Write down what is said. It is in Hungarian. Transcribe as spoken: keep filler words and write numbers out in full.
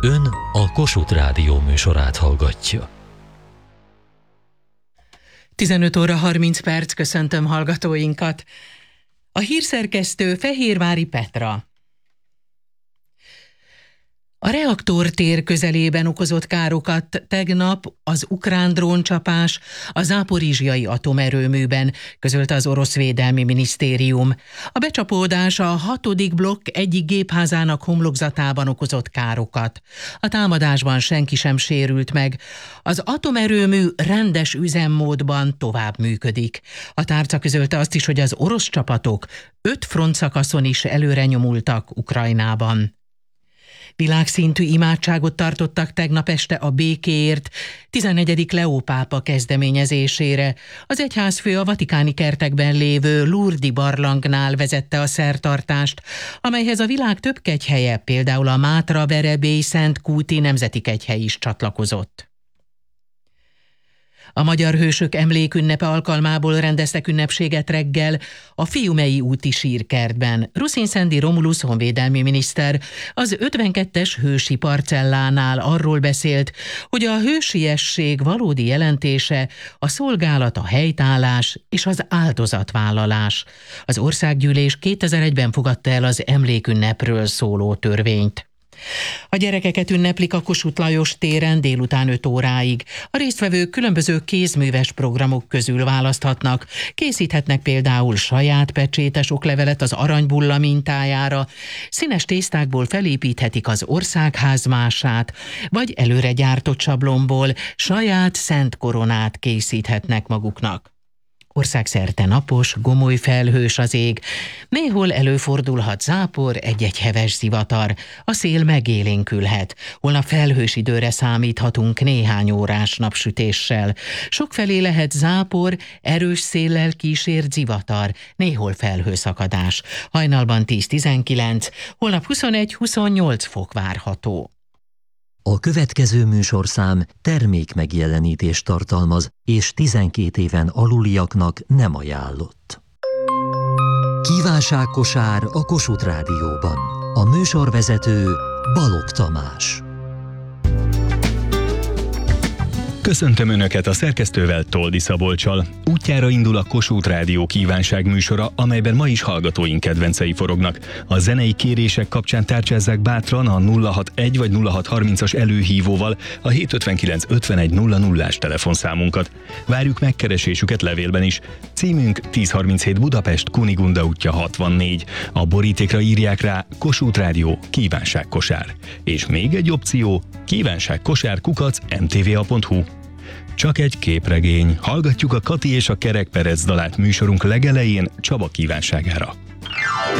Ön a Kossuth Rádió műsorát hallgatja. tizenöt óra harminc perc, köszöntöm hallgatóinkat. A hírszerkesztő Fehérvári Petra. A reaktortér közelében okozott károkat tegnap az ukrán dróncsapás a záporizsjai atomerőműben, közölte az orosz védelmi minisztérium. A becsapódás a hatodik blokk egyik gépházának homlokzatában okozott károkat. A támadásban senki sem sérült meg. Az atomerőmű rendes üzemmódban tovább működik. A tárca közölte azt is, hogy az orosz csapatok öt frontszakaszon is előre nyomultak Ukrajnában. Világszintű imádságot tartottak tegnap este a békéért tizennegyedik Leó pápa kezdeményezésére. Az egyházfő a vatikáni kertekben lévő Lourdes barlangnál vezette a szertartást, amelyhez a világ több kegyhelye, például a Mátra Verebély Szent Kúti Nemzeti Kegyhely is csatlakozott. A magyar hősök emlékünnepe alkalmából rendeztek ünnepséget reggel a Fiumei úti sírkertben. Ruszin Szendi Romulusz honvédelmi miniszter az ötvenkettes hősi parcellánál arról beszélt, hogy a hősiesség valódi jelentése a szolgálat, a helytállás és az áldozatvállalás. Az országgyűlés kétezer-egyben fogadta el az emlékünnepről szóló törvényt. A gyerekeket ünneplik a Kossuth Lajos téren délután öt óráig. A résztvevők különböző kézműves programok közül választhatnak. Készíthetnek például saját pecsétes oklevelet az aranybulla mintájára, színes tésztákból felépíthetik az országházmását, vagy előre gyártott sablonból saját szent koronát készíthetnek maguknak. Országszerte napos, gomoly felhős az ég, néhol előfordulhat zápor, egy-egy heves zivatar, a szél megélénkülhet, holnap felhős időre számíthatunk néhány órás napsütéssel. Sokfelé lehet zápor, erős széllel kísért zivatar, néhol felhőszakadás. Hajnalban tíz-tizenkilenc, holnap huszonegy-huszonnyolc fok várható. A következő műsorszám termékmegjelenítést tartalmaz, és tizenkét éven aluliaknak nem ajánlott. Kívánságkosár a Kossuth Rádióban. A műsorvezető Balogh Tamás. Köszöntöm Önöket, a szerkesztővel, Toldi Szabolccsal. Útjára indul a Kossuth Rádió kívánság műsora, amelyben ma is hallgatóink kedvencei forognak. A zenei kérések kapcsán tárcsázzák bátran a nulla hatvanegy vagy nulla hatszázharmincas előhívóval a hétszázötvenkilenc ötvenegy nulla nullás telefonszámunkat. Várjuk megkeresésüket levélben is. Címünk tízszázharminchét Budapest, Kunigunda útja hatvannégy. A borítékra írják rá Kossuth Rádió kívánságkosár. És még egy opció, kívánságkosár kukac em té vé á pont hú. Csak egy képregény. Hallgatjuk a Kati és a Kerek Perec dalát műsorunk legelején Csaba kívánságára.